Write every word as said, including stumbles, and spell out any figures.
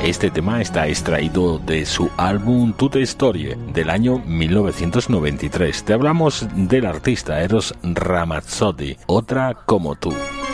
Este tema está extraído de su álbum Toute Storie del año mil novecientos noventa y tres. Te hablamos del artista Eros Ramazzotti, Otra como tú.